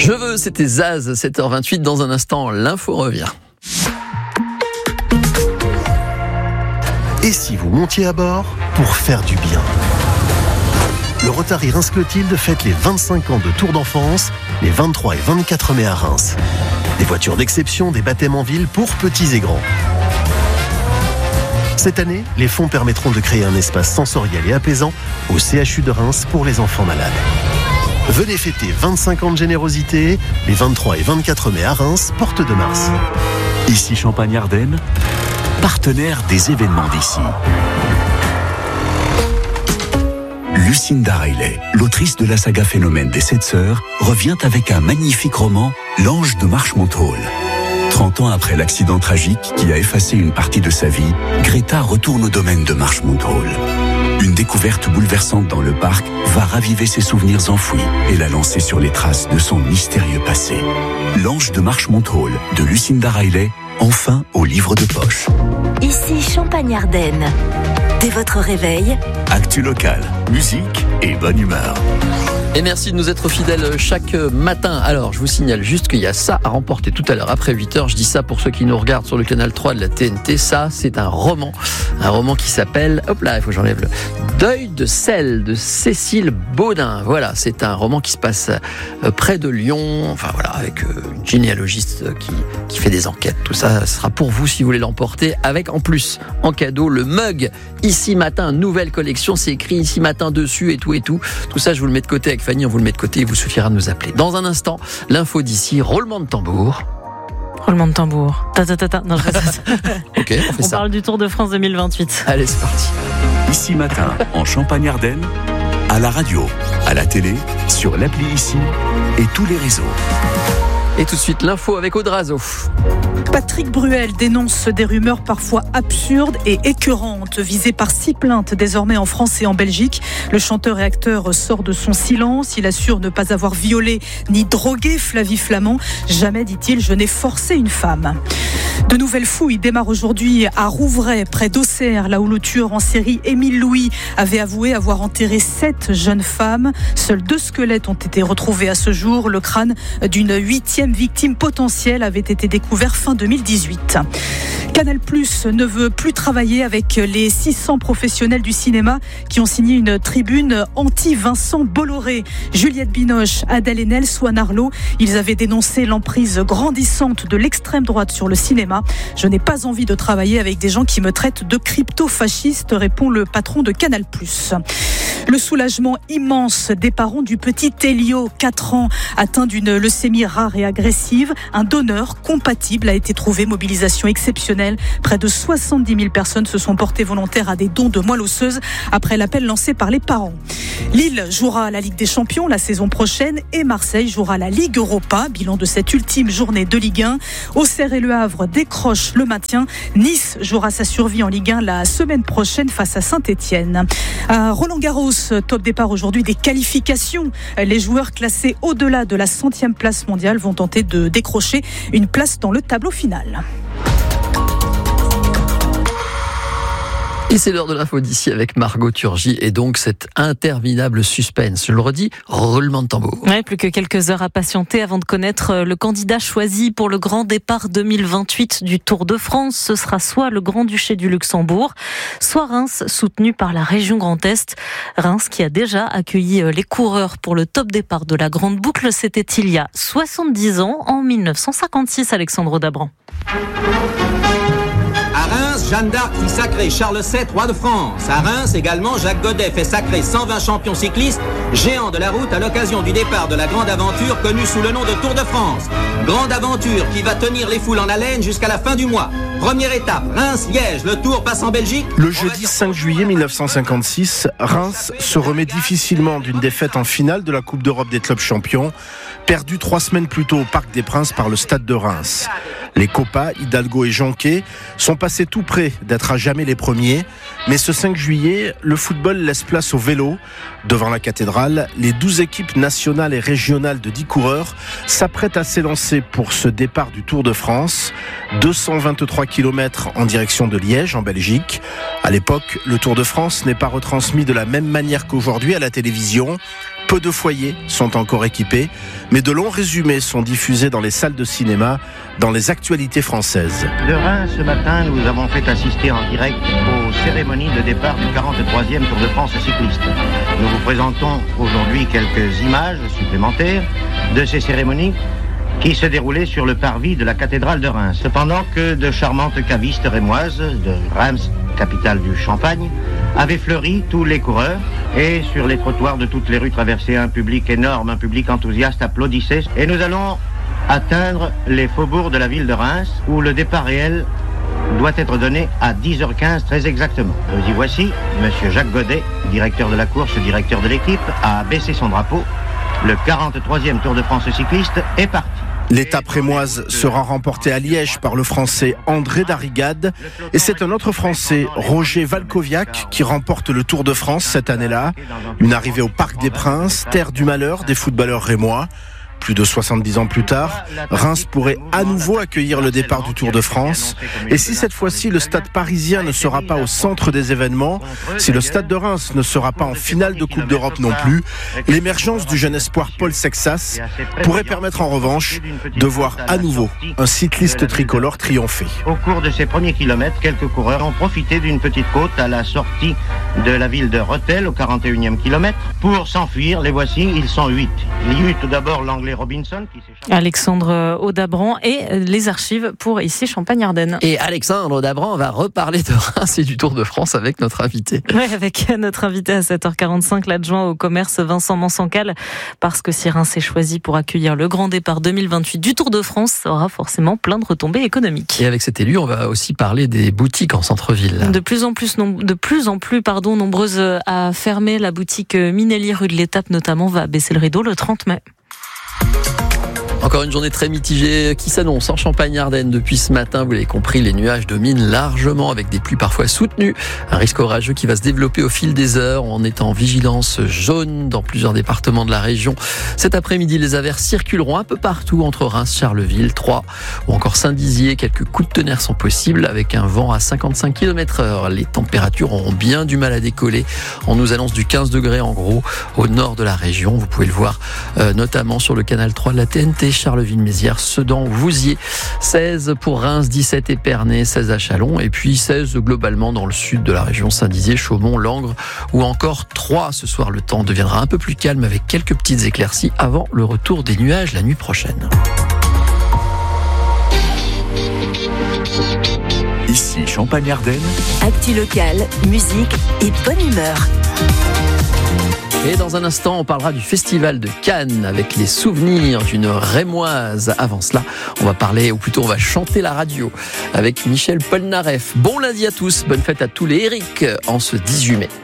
Je veux, c'était Zaz, 7h28. Dans un instant, l'info revient. Et si vous montiez à bord pour faire du bien? Le Rotary Reims-Clotilde fête les 25 ans de Tour d'enfance, les 23 et 24 mai à Reims. Des voitures d'exception, des baptêmes en ville pour petits et grands. Cette année, les fonds permettront de créer un espace sensoriel et apaisant au CHU de Reims pour les enfants malades. Venez fêter 25 ans de générosité, les 23 et 24 mai à Reims, porte de Mars. Ici Champagne-Ardenne, partenaire des événements d'ici. Lucinda Riley, l'autrice de la saga Phénomène des 7 sœurs, revient avec un magnifique roman, L'Ange de Marchmont Hall. 30 ans après l'accident tragique qui a effacé une partie de sa vie, Greta retourne au domaine de Marchmont Hall. Une découverte bouleversante dans le parc va raviver ses souvenirs enfouis et la lancer sur les traces de son mystérieux passé. L'Ange de Marchmont Hall de Lucinda Riley, enfin au livre de poche. Ici Champagne-Ardenne. Dès votre réveil, Actu local, musique et bonne humeur. Et merci de nous être fidèles chaque matin. Alors, je vous signale juste qu'il y a ça à remporter tout à l'heure après 8h. Je dis ça pour ceux qui nous regardent sur le canal 3 de la TNT. Ça, c'est un roman qui s'appelle, hop là, il faut que j'enlève le Deuil de sel de Cécile Baudin. Voilà, c'est un roman qui se passe près de Lyon. Enfin voilà, avec une généalogiste qui fait des enquêtes. Tout ça sera pour vous si vous voulez l'emporter. Avec en plus, en cadeau, le mug Ici Matin, nouvelle collection. C'est écrit Ici Matin dessus et tout. Tout ça, je vous le mets de côté avec Fanny, on vous le met de côté, il vous suffira de nous appeler. Dans un instant, l'info d'ici, roulement de tambour. Roulement de tambour. Non, Ok, on fait ça. On parle du Tour de France 2028. Allez, c'est parti. Ici Matin, en Champagne-Ardenne, à la radio, à la télé, sur l'appli Ici et tous les réseaux. Et tout de suite, l'info avec Audrazo. Patrick Bruel dénonce des rumeurs parfois absurdes et écœurantes, visées par 6 plaintes désormais en France et en Belgique. Le chanteur et acteur sort de son silence. Il assure ne pas avoir violé ni drogué Flavie Flament. Jamais, dit-il, je n'ai forcé une femme. De nouvelles fouilles démarrent aujourd'hui à Rouvray, près d'Auxerre, là où le tueur en série Émile Louis avait avoué avoir enterré 7 jeunes femmes. Seuls 2 squelettes ont été retrouvés à ce jour. Le crâne d'une 8e victime potentielle avait été découvert fin 2018. Canal+ ne veut plus travailler avec les 600 professionnels du cinéma qui ont signé une tribune anti-Vincent Bolloré. Juliette Binoche, Adèle Haenel, Swan Arlo, ils avaient dénoncé l'emprise grandissante de l'extrême droite sur le cinéma. Je n'ai pas envie de travailler avec des gens qui me traitent de crypto-fasciste, répond le patron de Canal+. Le soulagement immense des parents du petit Elio, 4 ans, atteint d'une leucémie rare et agressive. Un donneur compatible a été trouvé, mobilisation exceptionnelle. Près de 70 000 personnes se sont portées volontaires à des dons de moelle osseuse après l'appel lancé par les parents. Lille jouera la Ligue des Champions la saison prochaine et Marseille jouera la Ligue Europa. Bilan de cette ultime journée de Ligue 1. Auxerre et Le Havre décrochent le maintien. Nice jouera sa survie en Ligue 1 la semaine prochaine face à Saint-Etienne. À Roland-Garros, top départ aujourd'hui des qualifications. Les joueurs classés au-delà de la 100e place mondiale vont tenter de décrocher une place dans le tableau final. Et c'est l'heure de l'info d'ici avec Margot Turgy et donc cet interminable suspense. Je le redis, roulement de tambour. Ouais, plus que quelques heures à patienter avant de connaître le candidat choisi pour le grand départ 2028 du Tour de France. Ce sera soit le Grand-Duché du Luxembourg, soit Reims, soutenu par la région Grand Est. Reims qui a déjà accueilli les coureurs pour le top départ de la Grande Boucle. C'était il y a 70 ans, en 1956, Alexandre Dabran. À Reims, Jeanne d'Arc fit sacrer Charles VII, roi de France. À Reims, également, Jacques Godet fait sacrer 120 champions cyclistes, géants de la route à l'occasion du départ de la grande aventure connue sous le nom de Tour de France. Grande aventure qui va tenir les foules en haleine jusqu'à la fin du mois. Première étape, Reims-Liège, le Tour passe en Belgique. Le jeudi 5 juillet 1956, Reims se remet difficilement d'une défaite en finale de la Coupe d'Europe des clubs champions, perdue 3 semaines plus tôt au Parc des Princes par le Stade de Reims. Les Copa, Hidalgo et Jonquet sont passés tout près d'être à jamais les premiers, mais ce 5 juillet, le football laisse place au vélo. Devant la cathédrale, les 12 équipes nationales et régionales de 10 coureurs s'apprêtent à s'élancer pour ce départ du Tour de France. 223 km en direction de Liège, en Belgique. À l'époque, le Tour de France n'est pas retransmis de la même manière qu'aujourd'hui à la télévision. Peu de foyers sont encore équipés, mais de longs résumés sont diffusés dans les salles de cinéma, dans les actualités françaises. De Reims, ce matin, nous avons fait assister en direct aux cérémonies de départ du 43e Tour de France cycliste. Nous vous présentons aujourd'hui quelques images supplémentaires de ces cérémonies qui se déroulaient sur le parvis de la cathédrale de Reims. Cependant que de charmantes cavistes rémoises de Reims, capitale du Champagne, avaient fleuri tous les coureurs et sur les trottoirs de toutes les rues traversées, un public énorme, un public enthousiaste applaudissait. Et nous allons atteindre les faubourgs de la ville de Reims où le départ réel doit être donné à 10h15 très exactement. Nous y voici, monsieur Jacques Godet, directeur de la course, directeur de l'équipe, a baissé son drapeau. Le 43e Tour de France cycliste est parti. L'étape rémoise sera remportée à Liège par le Français André Darrigade et c'est un autre Français, Roger Valkoviak, qui remporte le Tour de France cette année-là. Une arrivée au Parc des Princes, terre du malheur des footballeurs rémois. Plus de 70 ans plus tard, Reims pourrait à nouveau accueillir le départ du Tour de France. Et si cette fois-ci le stade parisien ne sera pas au centre des événements, si le stade de Reims ne sera pas en finale de Coupe d'Europe non plus, l'émergence du jeune espoir Paul Sexas pourrait permettre en revanche de voir à nouveau un cycliste tricolore triompher. Au cours de ces premiers kilomètres, quelques coureurs ont profité d'une petite côte à la sortie de la ville de Rethel au 41e kilomètre. Pour s'enfuir, les voici, ils sont 8. Il y eut tout d'abord l'anglais Robinson qui Alexandre Audabran et les archives pour ici Champagne-Ardenne. Et Alexandre Audabran va reparler de Reims et du Tour de France avec notre invité. Oui, avec notre invité à 7h45, l'adjoint au commerce Vincent Mansancal, parce que si Reims est choisi pour accueillir le grand départ 2028 du Tour de France, ça aura forcément plein de retombées économiques. Et avec cet élu, on va aussi parler des boutiques en centre-ville. De plus en plus nombreuses à fermer. La boutique Minelli rue de l'Étape notamment va baisser le rideau le 30 mai. Encore une journée très mitigée qui s'annonce en Champagne-Ardenne depuis ce matin. Vous l'avez compris, les nuages dominent largement avec des pluies parfois soutenues. Un risque orageux qui va se développer au fil des heures. On est en vigilance jaune dans plusieurs départements de la région. Cet après-midi, les averses circuleront un peu partout entre Reims, Charleville, Troyes ou encore Saint-Dizier. Quelques coups de tonnerre sont possibles avec un vent à 55 km/h. Les températures auront bien du mal à décoller. On nous annonce du 15 degrés en gros au nord de la région. Vous pouvez le voir notamment sur le canal 3 de la TNT. Charleville-Mézières, Sedan, Vouziers, 16 pour Reims, 17 Épernay, 16 à Châlons et puis 16 globalement dans le sud de la région, Saint-Dizier, Chaumont, Langres ou encore Troyes. Ce soir, le temps deviendra un peu plus calme avec quelques petites éclaircies avant le retour des nuages la nuit prochaine. Ici Champagne-Ardenne. Actu locale, musique et bonne humeur. Et dans un instant, on parlera du festival de Cannes avec les souvenirs d'une Rémoise. Avant cela, on va parler, ou plutôt on va chanter la radio avec Michel Polnareff. Bon lundi à tous, bonne fête à tous les Eric en ce 18 mai.